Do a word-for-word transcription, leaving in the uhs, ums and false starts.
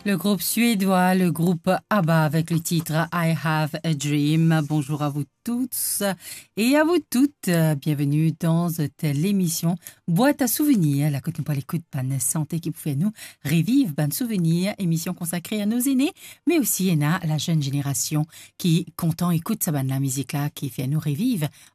Le groupe suédois, le groupe ABBA avec le titre I Have a Dream. Bonjour à vous tous et à vous toutes. Bienvenue dans l'émission Boîte à souvenirs. La côte nous pas l'écoute bonne santé qui pouvait nous revivre bonne souvenirs. Émission consacrée à nos aînés, mais aussi à la jeune génération qui content écoute ça bonne la musique là qui fait nous revivre